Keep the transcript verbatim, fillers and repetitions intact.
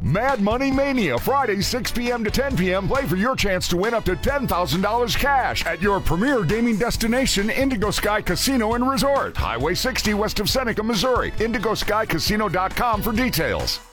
Mad Money Mania, Friday, six p.m. to ten p.m. Play for your chance to win up to ten thousand dollars cash at your premier gaming destination, Indigo Sky Casino and Resort. Highway sixty west of Seneca, Missouri. indigo sky casino dot com for details.